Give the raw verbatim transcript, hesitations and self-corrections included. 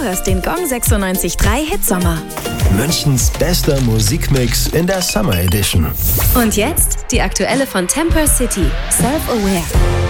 hörst den Gong sechsundneunzig Komma drei Hit Sommer. Münchens bester Musikmix in der Summer Edition. Und jetzt die aktuelle von Temper City, Self-Aware.